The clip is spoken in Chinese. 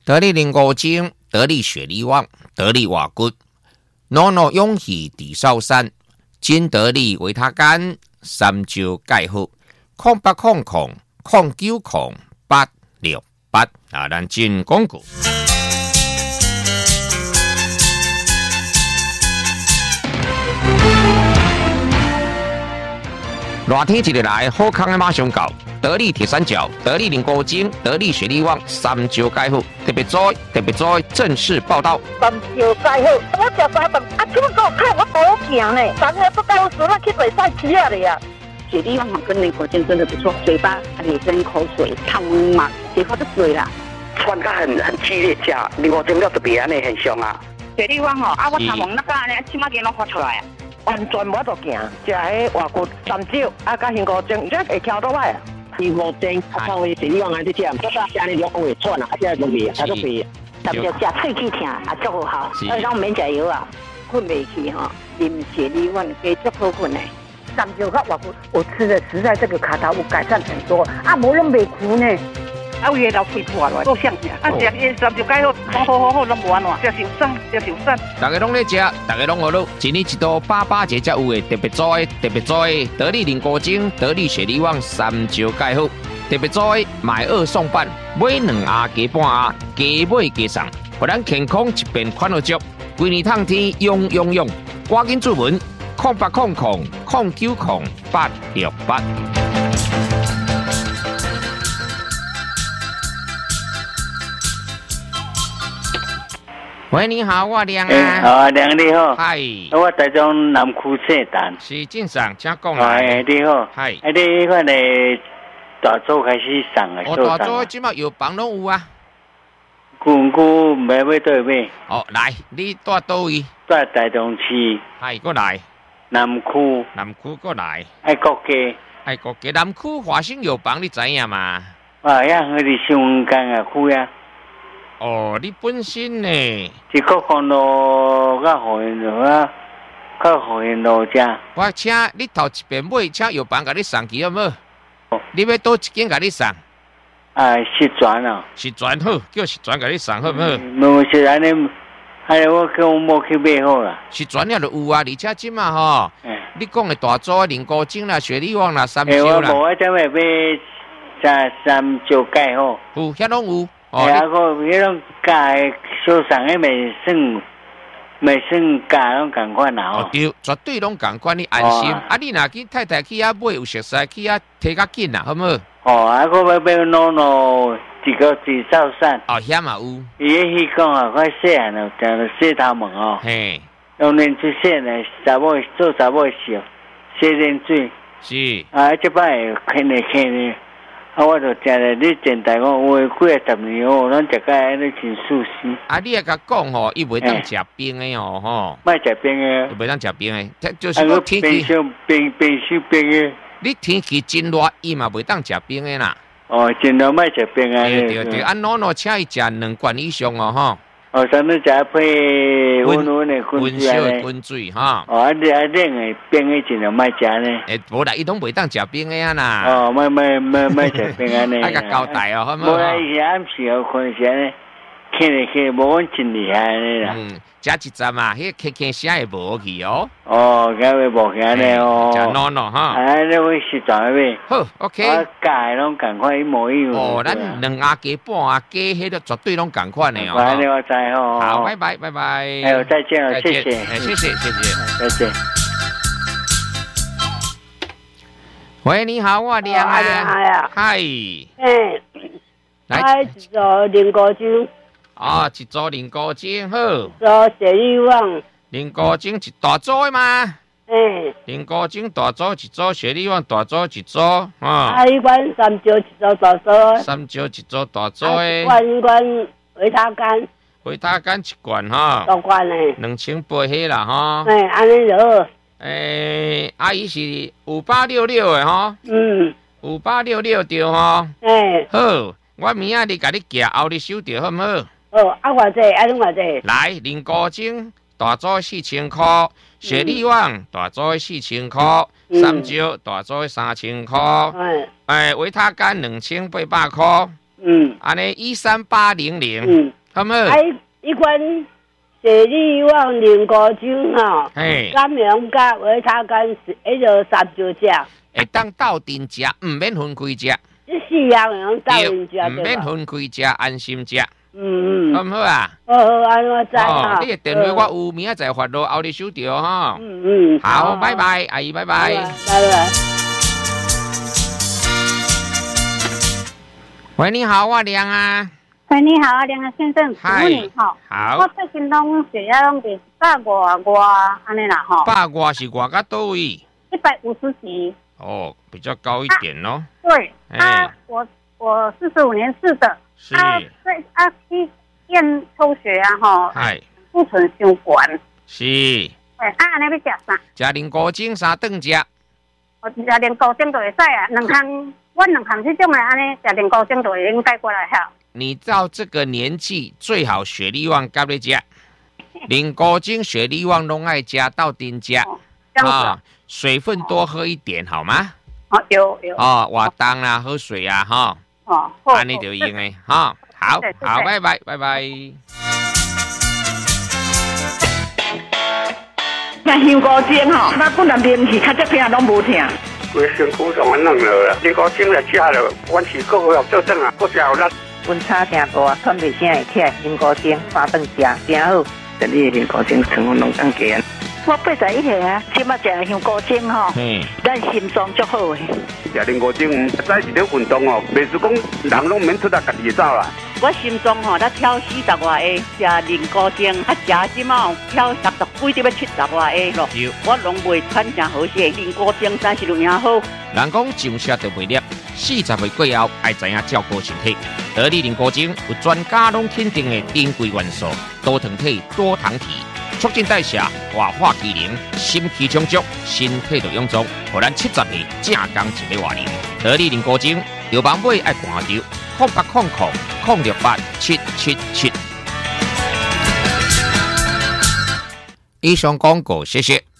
得力灵果精、得力雪力旺、得力瓦骨、诺诺勇气地少山、金得力维他干、三焦钙好，0800090868啊，咱进广告。热天一日来，好康的马上到。得力铁三角、得力灵果精、得力雪力旺、三焦钙好，特别在正式报道。 三焦钙好，我食三顿，怎么给我看我好行呢？三个不够时，我去比赛吃了呀。 雪力旺跟灵果精真的不错，嘴巴很生口水，汤嘛，结果都水啦。 酸它很激烈，吃灵果精料特别安尼很凶啊。 雪力旺我头毛那个安尼，起码点拢发出来啊。 完全无得行，食迄外骨三焦，甲灵果精，这会翘倒来。 灵果精，靠位雪力旺安尼食，我到家里就会喘啊，现在都未，还都未。 特别食喙齿疼，足好，所以讲免食药啊，困袂去哈，啉雪力旺加足好困的。 三焦甲外骨，我吃的实在这个卡头有改善很多，无拢袂苦呢。 有迄老肺破落，够香听。食伊三焦钙好，拢无安怎，食受伤。 大家拢咧食，大家拢学到，一年一度88节才有的特别做的，得力灵果精、得力雪力旺、三焦钙好，特别做的买2送半，买2盒加半盒，加买加送，互咱健康一边款落足，规年通天用，赶紧注文0800090868。喂，你好，我梁啊。 好，梁你好。 嗨。 我台中南区姓陈。 是正常，请讲来。 你好。 嗨。 你看你大组开始送的， 大组即马药房拢有啊。 久买要倒买。 哦，来，你住倒位？ 住台中市。 嗨，过来。 南区过来。 爱国街。 南区华兴药房你知影嘛？ 啊，呀，我哋上江啊区啊。 哦，你本身呢？ 是国光路甲河源路啊，甲河源路遮。 我请你头一遍买，请药房甲你送去好无？你要倒一间甲你送？ 啊，十全哦。 十全好，叫十全甲你送好无？ 无是安尼，我叫我某去买好啦。 十全了就有啊，而且即嘛吼，你讲的大组灵果精啦、雪力旺啦、三焦啦。 我怎会买三焦钙好？ 有，遐拢有。 迄种价小送迄袂算价拢共款啦吼。 对，绝对拢共款，你安心。你若去太太去遐买有熟悉，去遐摕较紧啦，好无？ 我要买诺一个地少散。 遐嘛有。 伊迄讲快细汉了，定洗头毛哦。 嘿。 用连水洗呢，查某做查某洗，洗连水。 是。 这摆肯定。我就食了，你前台讲有几10年哦，咱食个安尼真舒适。 你也甲讲吼，伊袂当食冰的哦，吼。 莫食冰的。 袂当食冰的，就是讲天气。 冰的。 你天气真热，伊嘛袂当食冰的啦。 真热莫食冰的。 对，诺请伊食2罐以上哦，吼。 上次食配温的滚水滚水哈。 冷的冰的尽量莫食呢。 无啦，伊拢袂当食冰的啊啦。 莫食冰的呢。 甲交代哦，好无？ 无啦，伊暗时有可能是安尼，起无阮真厉害安尼啦。 食一阵啊，迄轻声会无去哦。 咁会无去安尼哦。 食诺哈。 你会实在咩？ 好 ，OK。 我价拢共款一模一样。 咱2盒加半盒加，迄个绝对拢共款的哦。 反正我知吼。 好，拜拜。 再见了，谢谢。 谢谢。 再见。 喂，你好，我梁啊。嗨。 来一组灵果精。 一组灵果精好。 组雪力旺。 灵果精一大组的嘛。灵果精大组一组，雪力旺大组一组， 一罐三焦一组大组。 三焦一组大组的。 一罐维他干。 维他干1罐哈。 大罐的。 2000杯迄啦哈。 安尼就好。 阿姨是5866的哈。5866对哈。好，我明仔日甲你寄后日收着好唔好？ 偌济？恁偌济？ 来，灵果精大组4000块，雪力旺大组4000块，三焦大组3000块，维他干2800块， 安尼13800，好唔好？ 一款雪利旺凝固精吼，甘良甲维他甘迄个3九只， 会当斗阵食，唔免分开食。 这4样用斗阵食， 唔免分开食，安心食。好唔好啊？ 好，安我知哈。 你的电话我有，明仔载发落后日收到哈。好，拜拜，阿姨，拜拜。 拜拜。 喂，你好，我梁啊。 喂，你好，梁先生， 嗨， 你好。 好。 我最近拢血压拢伫100安尼啦吼。 100是外到倒位 ？150几。 哦，比较高一点咯。 对。我45年次的。 是。 去验抽血啊吼。 嗨。 不存伤悬。 是。 安尼要食啥？ 吃凝固精3顿食。 我吃凝固精就会使啊，两项，我两项这种的安尼吃凝固精就会应该过来好。 你到这个年纪，最好雪利旺甲你食，凝固精、雪利旺拢爱加到丁加啊，水分多喝一点好吗？ 有哦，活动啦，喝水啊，哈。安尼就用诶，哈，好，拜拜，拜拜。 那香菇精吼，那本来面气较这片拢无疼。 规身躯上安弄了，凝固精来食了，阮是够好做阵啊，够食有力。 温差真大，喘袂声会起来，凝固精3顿食，真好。这里的凝固精成分拢更低。我81岁啊，即马食香菇精吼，咱心脏足好诶。 食凝固精，再一点运动哦，袂是讲人拢免出来家己走啦。 我心脏吼，才跳40外下，食凝固精，食即马跳60几，要70外下咯。我拢袂喘真好势，凝固精真是有影好。 人讲上车就袂粒，40岁过后爱知影照顾身体。得力凝固精有专家拢肯定的珍贵元素，多糖体、多糖体，促进代谢、活化机能、心气充足，身体就臃肿，互咱70岁正刚一个活龄。得力凝固精，有网买爱看着0800-068-777。以上广告，谢谢。